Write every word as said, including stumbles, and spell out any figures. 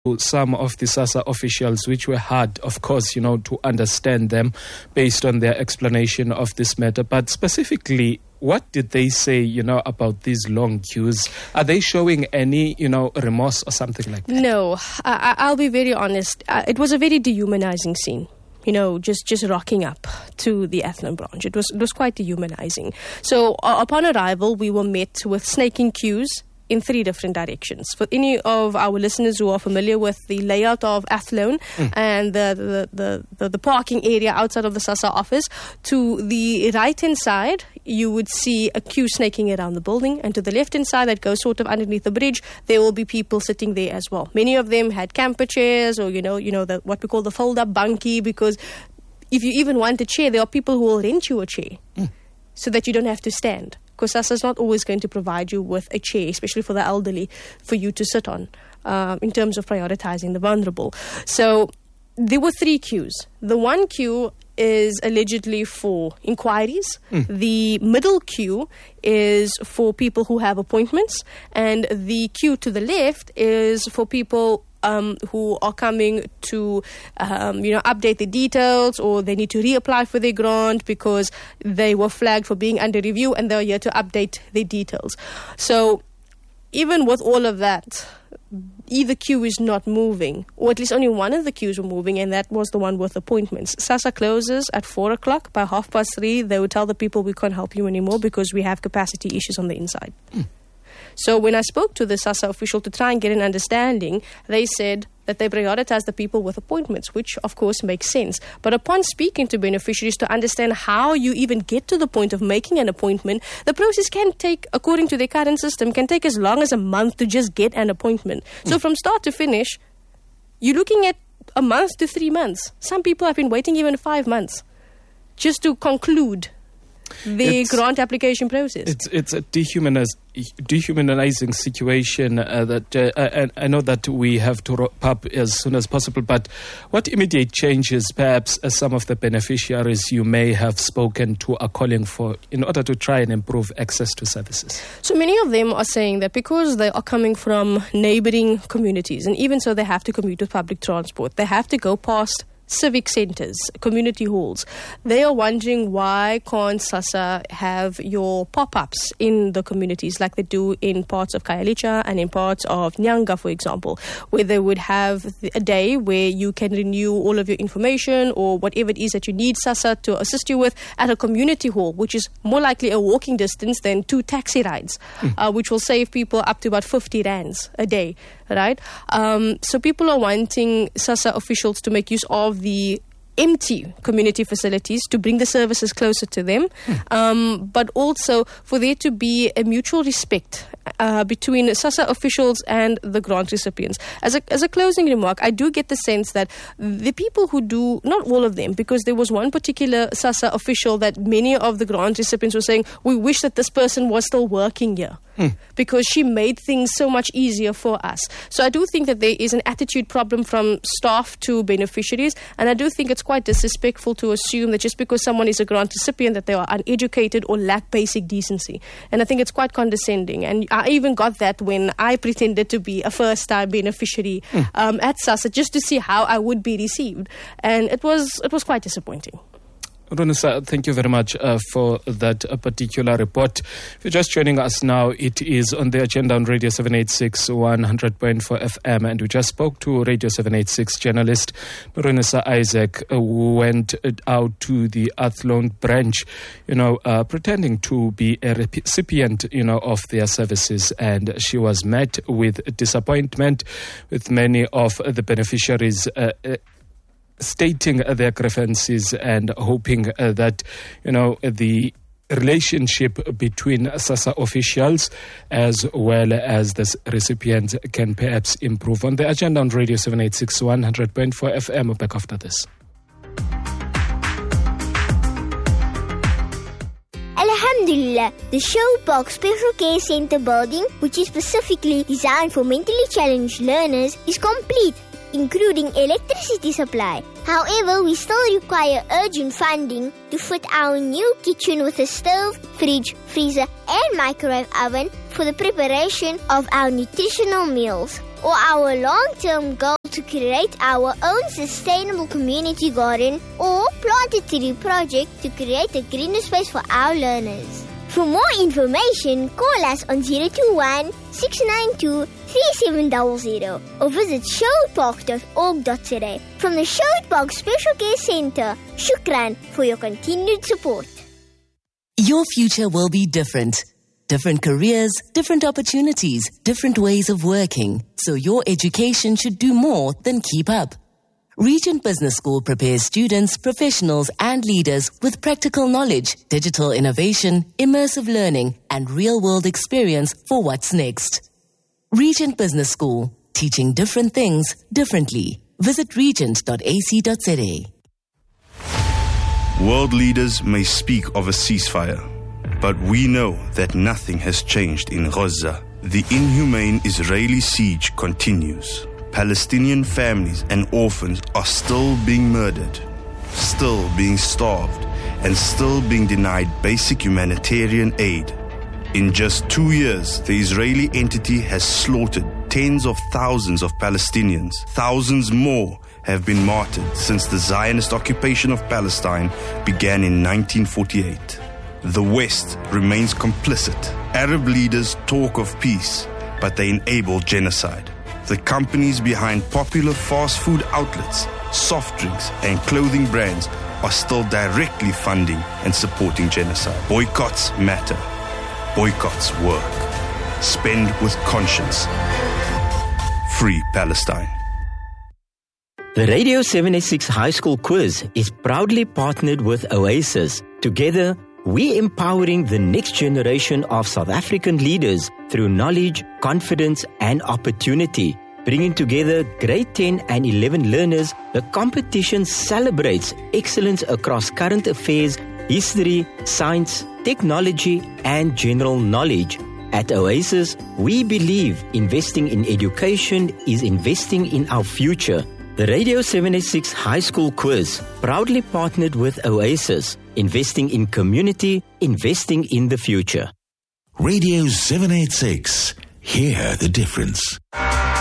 some of the SASSA officials, which were hard, of course, you know, to understand them based on their explanation of this matter. But specifically, what did they say, you know, about these long queues? Are they showing any, you know, remorse or something like that? No, I, I'll be very honest. Uh, it was a very dehumanizing scene. You know, just, just rocking up to the Athlone branch. It was it was quite dehumanizing. So uh, upon arrival, we were met with snaking queues in three different directions. For any of our listeners who are familiar with the layout of Athlone mm. and the the, the, the the parking area outside of the SASSA office, to the right-hand side, you would see a queue snaking around the building, and to the left-hand side that goes sort of underneath the bridge, there will be people sitting there as well. Many of them had camper chairs, or, you know, you know the, what we call the fold-up bunkie, because if you even want a chair, there are people who will rent you a chair mm. so that you don't have to stand. Because SASSA is not always going to provide you with a chair, especially for the elderly, for you to sit on, uh, in terms of prioritizing the vulnerable. So there were three queues. The one queue is allegedly for inquiries. Mm. The middle queue is for people who have appointments. And the queue to the left is for people Um, who are coming to, um, you know, update the details, or they need to reapply for their grant because they were flagged for being under review and they're here to update their details. So even with all of that, either queue is not moving, or at least only one of the queues were moving, and that was the one with appointments. SASSA closes at four o'clock. By half past three, they would tell the people, we can't help you anymore because we have capacity issues on the inside. Mm. So when I spoke to the SASSA official to try and get an understanding, they said that they prioritize the people with appointments, which of course makes sense. But upon speaking to beneficiaries to understand how you even get to the point of making an appointment, the process can take, according to their current system, can take as long as a month to just get an appointment. Mm. So from start to finish, you're looking at a month to three months. Some people have been waiting even five months just to conclude the it's, grant application process. It's it's a dehumaniz- dehumanizing situation uh, that uh, I, I know that we have to wrap up as soon as possible, but what immediate changes perhaps uh, some of the beneficiaries you may have spoken to are calling for in order to try and improve access to services? So many of them are saying that because they are coming from neighboring communities, and even so they have to commute with public transport, they have to go past civic centres, community halls. They are wondering, why can't SASSA have your pop-ups in the communities like they do in parts of Khayelitsha and in parts of Nyanga, for example, where they would have a day where you can renew all of your information or whatever it is that you need SASSA to assist you with at a community hall, which is more likely a walking distance than two taxi rides, mm. uh, which will save people up to about fifty rands a day, right? Um, so people are wanting SASSA officials to make use of the empty community facilities to bring the services closer to them, mm. um, but also for there to be a mutual respect uh, between SASSA officials and the grant recipients. As a, as a closing remark, I do get the sense that the people who do, not all of them, because there was one particular SASSA official that many of the grant recipients were saying, we wish that this person was still working here. Mm. Because she made things so much easier for us. So I do think that there is an attitude problem from staff to beneficiaries, and I do think it's quite disrespectful to assume that just because someone is a grant recipient that they are uneducated or lack basic decency. And I think it's quite condescending. And I even got that when I pretended to be a first-time beneficiary mm. um, at SASSA just to see how I would be received. And it was it was quite disappointing. Ronisa, thank you very much uh, for that uh, particular report. If you're just joining us now, it is on the agenda on Radio seven eighty-six, one hundred point four F M, and we just spoke to Radio seven eighty-six journalist Ronisa Isaac, uh, who went out to the Athlone branch, you know, uh, pretending to be a recipient, you know, of their services, and she was met with disappointment, with many of the beneficiaries uh, uh, stating uh, their grievances and hoping uh, that, you know, the relationship between SASSA officials as well as the recipients can perhaps improve. On the agenda on Radio seven eighty-six, one hundred point four F M, back after this. Alhamdulillah, the Showbox Special Care Centre building, which is specifically designed for mentally challenged learners, is complete, including electricity supply. However, we still require urgent funding to fit our new kitchen with a stove, fridge, freezer and microwave oven for the preparation of our nutritional meals, or our long-term goals to create our own sustainable community garden or plant a tree project to create a greener space for our learners. For more information, call us on zero two one, six nine two, three seven zero zero or visit sherwood park dot org dot za. From the Sherwood Park Special Care Centre, shukran for your continued support. Your future will be different. Different careers, different opportunities, different ways of working. So your education should do more than keep up. Regent Business School prepares students, professionals and leaders with practical knowledge, digital innovation, immersive learning and real-world experience for what's next. Regent Business School, teaching different things differently. Visit regent dot a c dot z a. World leaders may speak of a ceasefire, but we know that nothing has changed in Gaza. The inhumane Israeli siege continues. Palestinian families and orphans are still being murdered, still being starved, and still being denied basic humanitarian aid. In just two years, the Israeli entity has slaughtered tens of thousands of Palestinians. Thousands more have been martyred since the Zionist occupation of Palestine began in nineteen forty-eight. The West remains complicit. Arab leaders talk of peace, but they enable genocide. The companies behind popular fast food outlets, soft drinks, and clothing brands are still directly funding and supporting genocide. Boycotts matter. Boycotts work. Spend with conscience. Free Palestine. The Radio seven eighty-six High School Quiz is proudly partnered with Oasis. Together, we're empowering the next generation of South African leaders through knowledge, confidence, and opportunity. Bringing together grade ten and eleven learners, the competition celebrates excellence across current affairs, history, science, technology, and general knowledge. At Oasis, we believe investing in education is investing in our future. The Radio seven eighty-six High School Quiz, proudly partnered with Oasis, investing in community, investing in the future. Radio seven eighty-six, hear the difference.